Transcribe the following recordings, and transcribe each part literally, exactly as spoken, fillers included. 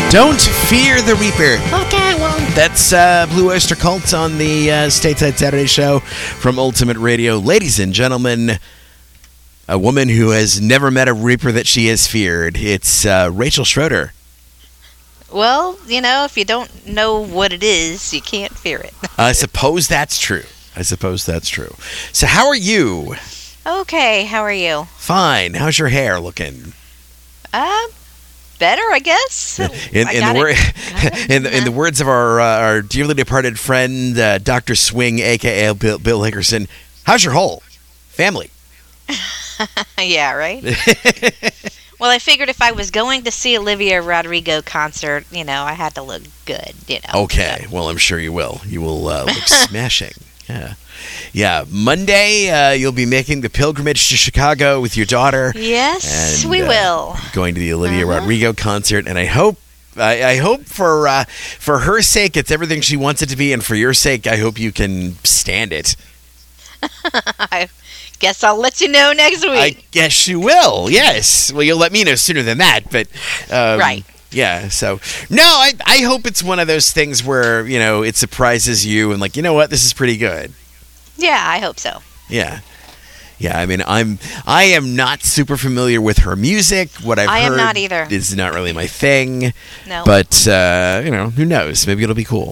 Don't fear the Reaper. Okay, well. That's uh, Blue Oyster Cult on the uh, Stateside Saturday Show from Ultimate Radio. Ladies and gentlemen, a woman who has never met a Reaper that she has feared. It's uh, Rachel Schroeder. Well, you know, if you don't know what it is, you can't fear it. I suppose that's true. I suppose that's true. So how are you? Okay, how are you? Fine. How's your hair looking? Uh, better, I guess. In, I in, the, wor- in, the, in the words of our uh, our dearly departed friend, uh, Doctor Swing, a k a. Bill, Bill Hickerson, how's your whole family? Yeah, right? Well, I figured if I was going to see Olivia Rodrigo concert, you know, I had to look good, you know. Okay, so. Well, I'm sure you will. You will uh, look smashing. Yeah. Yeah, Monday uh, you'll be making the pilgrimage to Chicago with your daughter. Yes, and, we uh, will. Going to the Olivia uh-huh. Rodrigo concert, and I hope I, I hope for uh, for her sake it's everything she wants it to be, and for your sake I hope you can stand it. I guess I'll let you know next week. I guess you will. Yes. Well, you'll let me know sooner than that, but um, right. Yeah, so, no, I I hope it's one of those things where, you know, it surprises you and like, you know what, this is pretty good. Yeah, I hope so. Yeah. Yeah, I mean, I'm I am not super familiar with her music. What I've I heard am not either. is not really my thing. No. But, uh, you know, who knows? Maybe it'll be cool.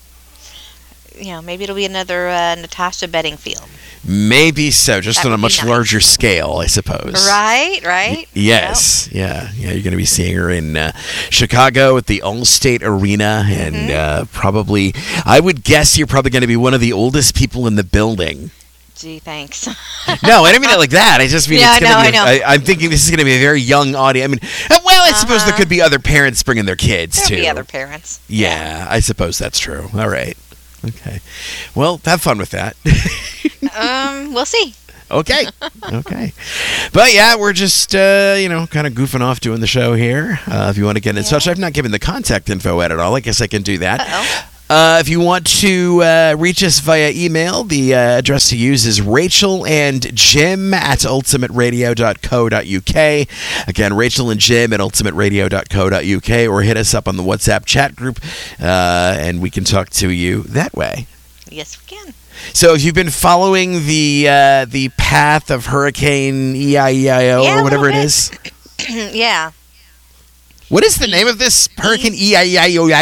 You know, maybe it'll be another uh, Natasha Bedingfield. Maybe so, just That on a would be much nice. larger scale, I suppose. Right, right. Y- yes, yep. yeah, yeah. You're going to be seeing her in uh, Chicago at the Allstate Arena, and Mm-hmm. uh, probably, I would guess you're probably going to be one of the oldest people in the building. Gee, thanks. No, I don't mean it like that. I just mean Yeah, it's I going know, to be. I know. I, I'm thinking this is going to be a very young audience. I mean, uh, well, I suppose there Uh-huh. could be other parents bringing their kids There'll too. be other parents. Yeah, I suppose that's true. All right. Okay. Well, have fun with that. Um, we'll see. Okay. Okay. But yeah, we're just, uh, you know, kind of goofing off doing the show here. Uh, if you want to get in Yeah. touch, I've not given the contact info at all. I guess I can do that. Uh-oh. Uh, if you want to uh, reach us via email, the uh, address to use is Rachel and Jim at ultimate radio dot co dot uk. Again, Rachel and Jim at ultimate radio dot co dot uk, or hit us up on the WhatsApp chat group, uh, and we can talk to you that way. Yes, we can. So, have you been following the uh, the path of Hurricane E I E I O Yeah, or a whatever it little is? Yeah. What is the name of this Hurricane E I E I O?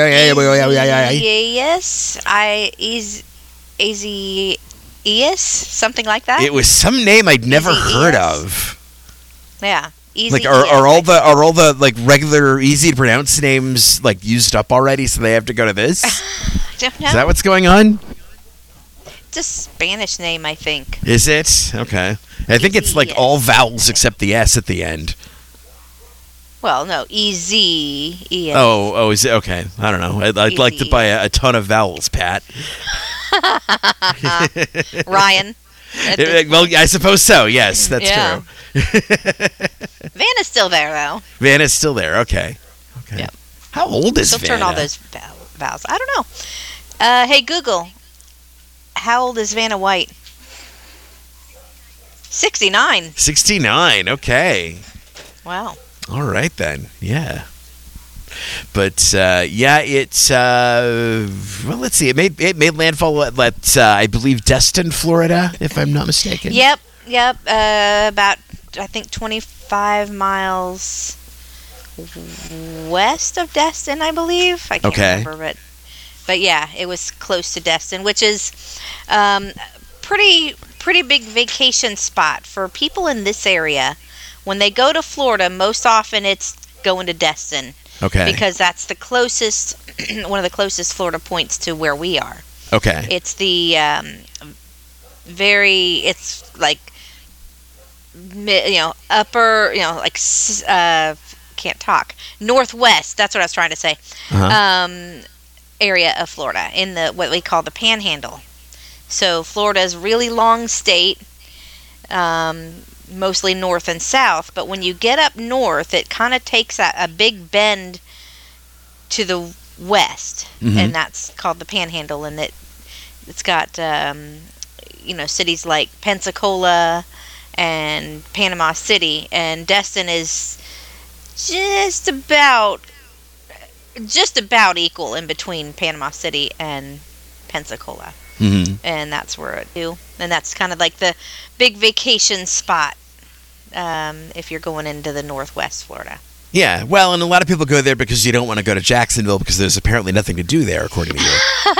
Yes, I is Easy Eas, something like that. It was some name I'd never Easy heard Eas? of. Yeah, Easy. Like, are, Eas, are all like- the are all the like regular easy to pronounce names like used up already? So they have to go to this. Don't know. Is that what's going on? It's a Spanish name, I think. Is it? Okay. I think it's like Yes. all vowels except the S at the end. Well, no, E Z E S. Oh, oh, is it? Okay. I don't know. I'd, I'd like to Easy. buy a, a ton of vowels, Pat. Ryan. At Eh, this well, point. I suppose so. Yes, that's Yeah. true. Vanna's still there though. Vanna's still there. Okay. Okay. Yep. How old is She'll Vanna? turn all those vow- vowels. I don't know. Uh, hey Google, how old is Vanna White? sixty-nine. sixty-nine. Okay. Wow. All right then. Yeah. But uh, yeah, it's uh, well. Let's see. It made it made landfall at, at uh, I believe Destin, Florida, if I'm not mistaken. Yep. Yep. Uh, about I think twenty-five miles west of Destin, I believe. I can't Okay. remember, but but yeah, it was close to Destin, which is um, pretty pretty big vacation spot for people in this area. When they go to Florida, most often it's going to Destin. Okay. Because that's the closest, one of the closest Florida points to where we are. Okay. It's the um, very, it's like, mi- you know, upper, you know, like, s- uh, can't talk, northwest, that's what I was trying to say, Uh-huh. um, area of Florida, in the, what we call the Panhandle. So Florida is a really long state, um, mostly north and south, but when you get up north, it kind of takes a, a big bend to the west, Mhm. and that's called the Panhandle, and it it's got um, you know, cities like Pensacola and Panama City, and Destin is just about just about equal in between Panama City and Pensacola. Mm-hmm. And that's where it do. And that's kind of like the big vacation spot um, if you're going into the Northwest Florida. Yeah, well, and a lot of people go there because you don't want to go to Jacksonville because there's apparently nothing to do there, according to you.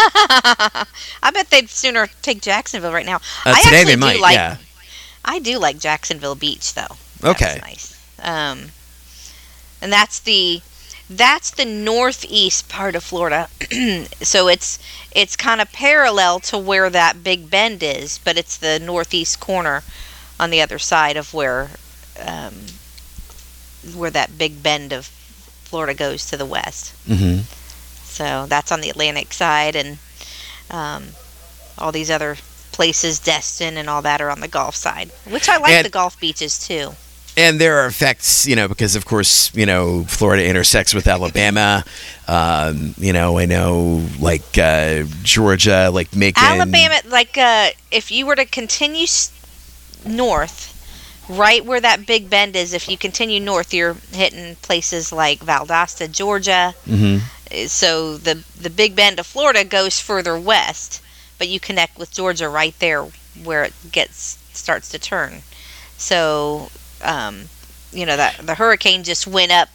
I bet they'd sooner take Jacksonville right now. Uh, I today actually they might, do like, yeah. I do like Jacksonville Beach, though. Okay. That's nice. Um, and that's the that's the northeast part of Florida. So it's it's kind of parallel to where that Big Bend is, but it's the northeast corner on the other side of where um, where that Big Bend of Florida goes to the west. Mm-hmm. So that's on the Atlantic side, and um, all these other places, Destin and all that, are on the Gulf side, which I like and, the Gulf beaches too. And there are effects, you know, because of course, you know, Florida intersects with Alabama. Um, you know, I know, like uh, Georgia, like Macon. Alabama, like uh, if you were to continue s- north, right where that Big Bend is, if you continue north, you're hitting places like Valdosta, Georgia. Mm-hmm. So the the Big Bend of Florida goes further west, but you connect with Georgia right there where it gets starts to turn. So, um, you know, that the hurricane just went up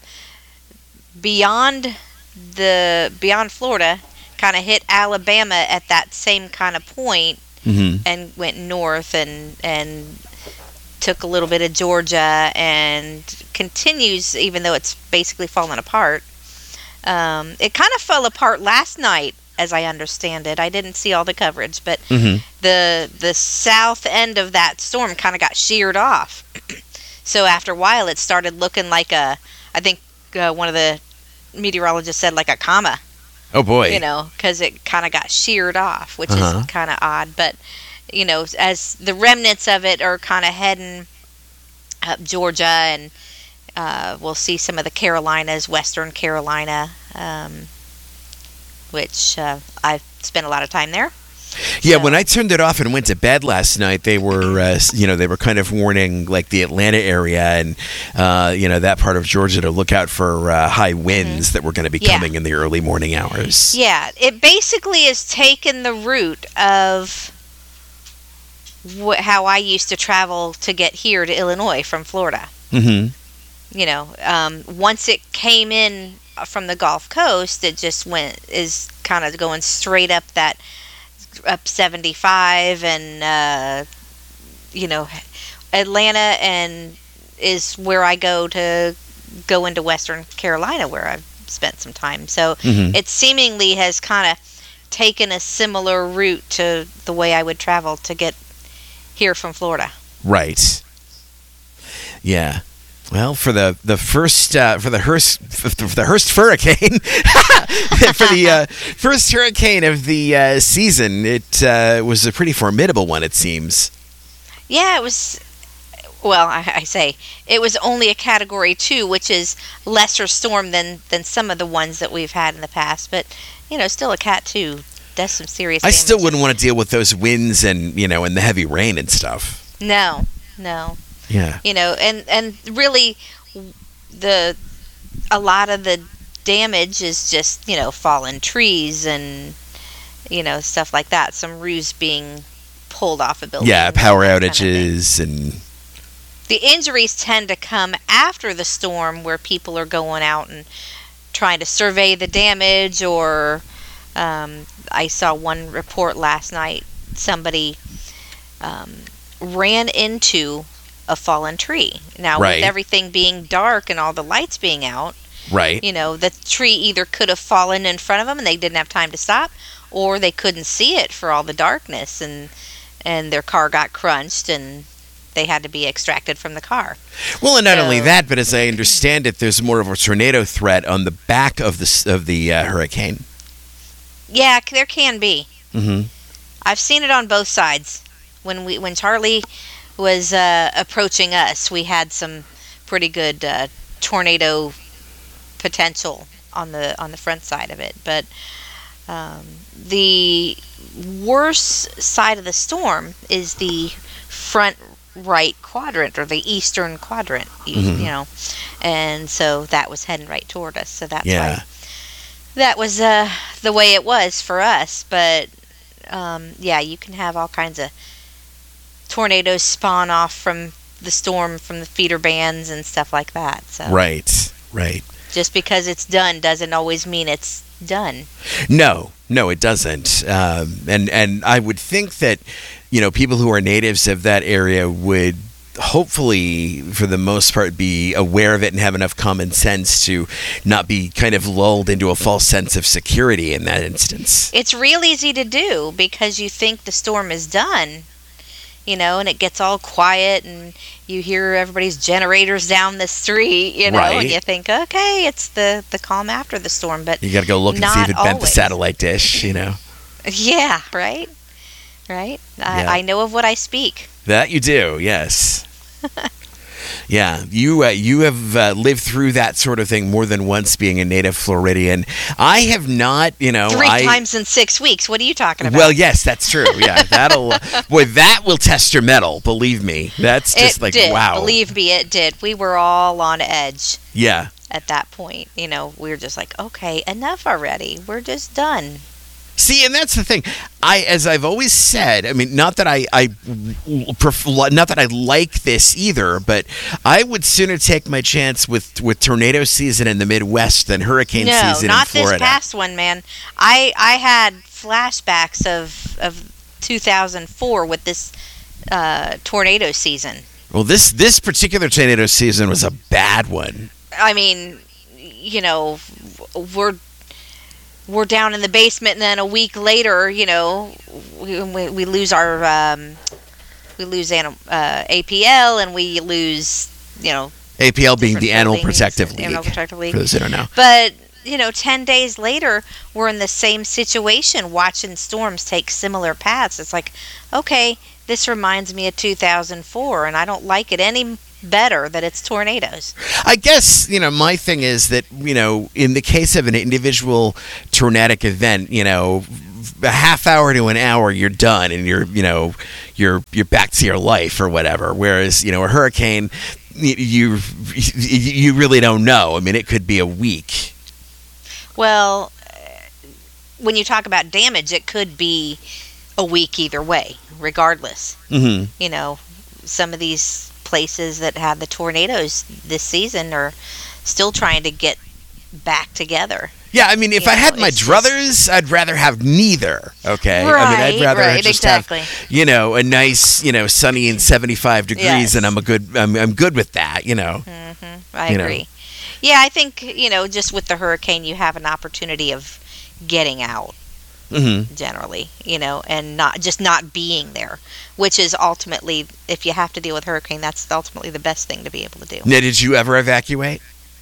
beyond the beyond Florida, kind of hit Alabama at that same kind of point, mm-hmm. and went north and and took a little bit of Georgia and continues, even though it's basically fallen apart. Um, it kind of fell apart last night, as I understand it. I didn't see all the coverage, but Mm-hmm. the the south end of that storm kind of got sheared off. So after a while, it started looking like a, I think uh, one of the meteorologists said like a comma. Oh boy! You know, because it kind of got sheared off, which Uh-huh. is kind of odd. But you know, as the remnants of it are kind of heading up Georgia, and uh, we'll see some of the Carolinas, Western Carolina, um, which uh, I've spent a lot of time there. Yeah, So- when I turned it off and went to bed last night, they were, uh, you know, they were kind of warning like the Atlanta area and, uh, you know, that part of Georgia to look out for uh, high winds that were going to be Yeah. coming in the early morning hours. Yeah, it basically has taken the route of wh- how I used to travel to get here to Illinois from Florida. Mm-hmm. You know, um, once it came in from the Gulf Coast, it just went is kind of going straight up that up seventy-five, and uh, you know, Atlanta and is where I go to go into Western Carolina, where I've spent some time. So Mhm. it seemingly has kind of taken a similar route to the way I would travel to get here from Florida. Right. Yeah. Well, for the the first uh, for the Hearst for the Hearst hurricane for the uh, first hurricane of the uh, season, it uh, was a pretty formidable one. It seems. Yeah, it was. Well, I, I say it was only a Category Two, which is lesser storm than than some of the ones that we've had in the past. But you know, still a Cat Two does some serious. I damage. still wouldn't want to deal with those winds and you know and the heavy rain and stuff. No, no. Yeah. You know, and and really, the a lot of the damage is just you know fallen trees and you know stuff like that. Some roofs being pulled off a building. Yeah, power that kind of thing. outages and. The injuries tend to come after the storm, where people are going out and trying to survey the damage, or um, I saw one report last night. Somebody um, ran into a fallen tree. Now, Right. with everything being dark and all the lights being out, Right. you know, the tree either could have fallen in front of them and they didn't have time to stop, or they couldn't see it for all the darkness, and and their car got crunched and they had to be extracted from the car. Well, and not only So- that, but as I understand it, there's more of a tornado threat on the back of the s- of the uh, hurricane. Yeah, c- there can be. Mm-hmm. I've seen it on both sides. When we when Charlie was uh, approaching us, we had some pretty good uh, tornado potential on the on the front side of it. But um, the worst side of the storm is the front right quadrant, or the eastern quadrant, you, Mhm. you know, and so that was heading right toward us. So that's Yeah. why that was uh, the way it was for us. But um, yeah, you can have all kinds of tornadoes spawn off from the storm, from the feeder bands and stuff like that. So Right, right. just because it's done doesn't always mean it's done. No, no, it doesn't. Um, and and I would think that, you know, people who are natives of that area would hopefully, for the most part, be aware of it and have enough common sense to not be kind of lulled into a false sense of security in that instance. It's real easy to do because you think the storm is done, you know, and it gets all quiet and you hear everybody's generators down the street, you know, Right. and you think, okay, it's the, the calm after the storm. But You got to go look and see not if it bent the always. satellite dish, you know. Yeah, right? Right? I, Yeah. I know of what I speak. That you do, yes. Yeah, you uh, you have uh, lived through that sort of thing more than once, being a native Floridian. I have not, you know. Three I, times in six weeks. What are you talking about? Well, yes, that's true. Yeah, that'll boy, that will test your mettle. Believe me, that's just it like did. wow. Believe me, it did. We were all on edge Yeah. at that point. You know, we were just like, okay, enough already. We're just done. See, and that's the thing. I, as I've always said, I mean, not that I, I pref- not that I like this either, but I would sooner take my chance with, with tornado season in the Midwest than hurricane No, season not in Florida. this past one, man. I I had flashbacks of of two thousand four with this uh, tornado season. Well, this this particular tornado season was a bad one. I mean, you know, we're we're down in the basement, and then a week later, you know, we we, we lose our um, we lose anim- uh, A P L, and we lose, you know, A P L being different the Animal buildings, Protective League. Animal Protective League. For those who don't know. But, you know, ten days later, we're in the same situation watching storms take similar paths. It's like, okay, this reminds me of two thousand four, and I don't like it any better that it's tornadoes. I guess, you know, my thing is that, you know, in the case of an individual tornadic event, you know, a half hour to an hour, you're done and you're, you know, you're you're back to your life or whatever. Whereas, you know, a hurricane, you you, you really don't know. I mean, it could be a week. Well, when you talk about damage, it could be a week either way, regardless. Mm-hmm. You know, some of these places that had the tornadoes this season are still trying to get back together. Yeah, I mean, if You I had know, my it's druthers, I'd rather have neither. Okay, I mean, Right, I'd rather right, just exactly. have, you know, a nice, you know, sunny and seventy-five degrees, Yes. and I'm a good, I'm, I'm good with that. You know. hmm I You know. agree. Yeah, I think, you know, just with the hurricane, you have an opportunity of getting out Mm-hmm. generally, you know, and not just not being there, which is ultimately, if you have to deal with hurricane, that's ultimately the best thing to be able to do. Now, did you ever evacuate?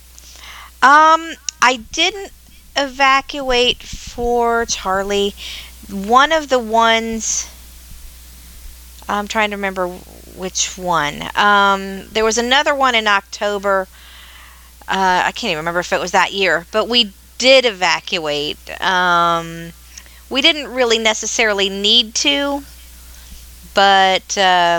Um, I didn't evacuate for Charlie. One of the ones, I'm trying to remember which one. Um, there was another one in October. Uh, I can't even remember if it was that year, but we did evacuate. Um, we didn't really necessarily need to, but uh,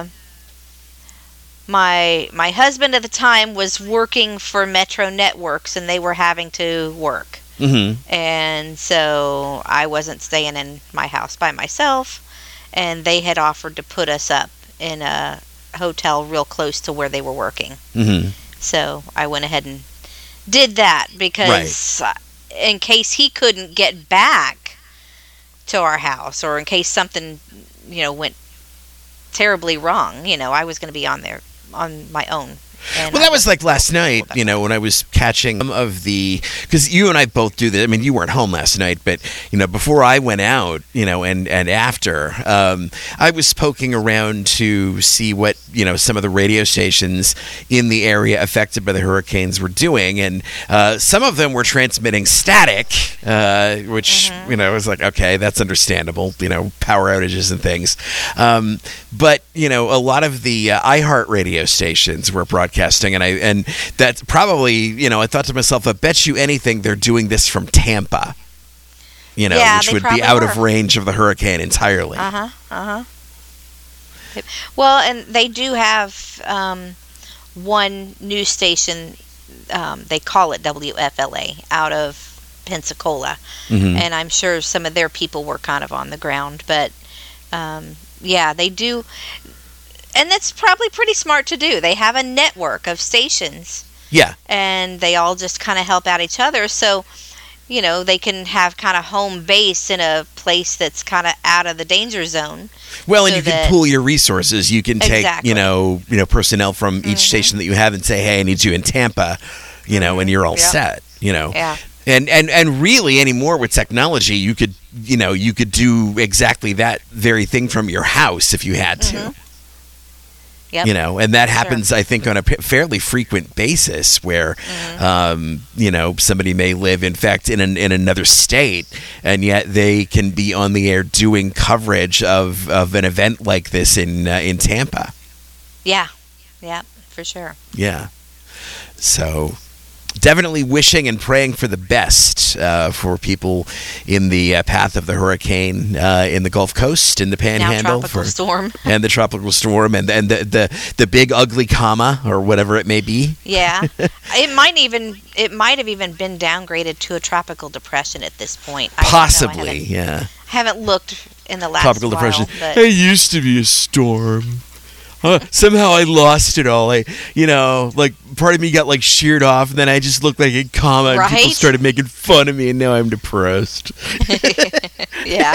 my my husband at the time was working for Metro Networks, and they were having to work. Mm-hmm. And so I wasn't staying in my house by myself, and they had offered to put us up in a hotel real close to where they were working. Mm-hmm. So I went ahead and did that because uh, in case he couldn't get back to our house, or in case something, you know, went terribly wrong, you know, I was going to be on there on my own. And Well, I that was like last comfortable night, with that. you know, when I was catching some of the, because you and I both do that. I mean, you weren't home last night, but, you know, before I went out, you know, and, and after, um, I was poking around to see what, you know, some of the radio stations in the area affected by the hurricanes were doing. And uh, some of them were transmitting static, uh, which, Mm-hmm. you know, I was like, okay, that's understandable, you know, power outages and things. Um, but, you know, a lot of the uh, iHeart radio stations were broadcasting, and I and that's probably, you know, I thought to myself, I bet you anything they're doing this from Tampa, you know, Yeah, which they would be probably out of were. range of the hurricane entirely. Uh-huh, uh-huh. Yep. Well, and they do have um, one news station, um, they call it W F L A, out of Pensacola, Mhm. and I'm sure some of their people were kind of on the ground. But um, yeah, they do, and that's probably pretty smart to do. They have a network of stations, Yeah. and they all just kind of help out each other. So, you know, they can have kind of home base in a place that's kind of out of the danger zone. Well, and so you can that- pool your resources. You can take, Exactly. you know, you know, personnel from each Mhm. station that you have and say, "Hey, I need you in Tampa," you know, and you're all Yep. set. You know, Yeah. and and and really anymore with technology, you could, you know, you could do exactly that very thing from your house if you had to. Mhm. Yep. You know, and that Sure. happens, I think, on a p- fairly frequent basis where, Mhm. um, you know, somebody may live, in fact, in an, in another state, and yet they can be on the air doing coverage of, of an event like this in uh, in Tampa. Yeah. Yeah, for sure. Yeah. So definitely wishing and praying for the best uh, for people in the uh, path of the hurricane uh, in the Gulf Coast, in the Now Panhandle, tropical for, storm. and the tropical storm, and and the, the the big ugly comma or whatever it may be. Yeah, it might even it might have even been downgraded to a tropical depression at this point. I don't know. I Possibly, haven't, yeah. haven't looked in the last Tropical while, depression. but It used to be a storm. Uh, somehow I lost it all. I, you know, like part of me got like sheared off, and then I just looked like a comma, and people Right? started making fun of me, and now I'm depressed. yeah.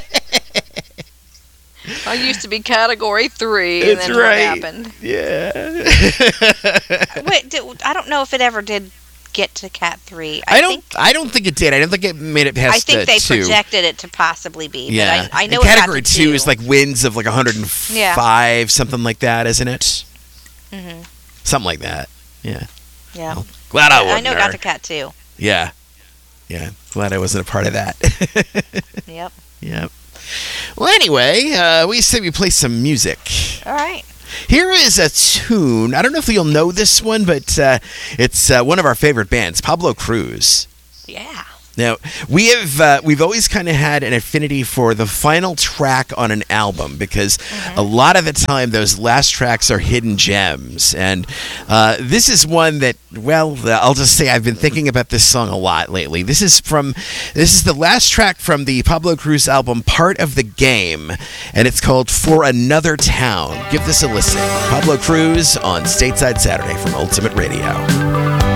I used to be category three, That's and then right. what happened? Yeah. Wait, did, I don't know if it ever did get to cat three. I, I, don't. think I don't think it did. I don't think it made it past. I think uh, they two. projected it to possibly be. Yeah, but I, I know and it got category to two is like winds of like one hundred five, something like that, isn't it? hmm Something like that. Yeah. Yeah, Well, glad I I wasn't know it there. got to cat two. Yeah. Yeah. Glad I wasn't a part of that. Yep. Yep. Well, anyway, uh, we say we play some music. All right. Here is a tune. I don't know if you'll know this one, but uh, it's uh, one of our favorite bands, Pablo Cruz. Yeah. Now, we have uh, we've always kind of had an affinity for the final track on an album because Mm-hmm. a lot of the time those last tracks are hidden gems, and uh, this is one that, well, I'll just say I've been thinking about this song a lot lately. This is from this is the last track from the Pablo Cruz album, Part of the Game, and it's called For Another Town. Give this a listen. Pablo Cruz on Stateside Saturday from Ultimate Radio.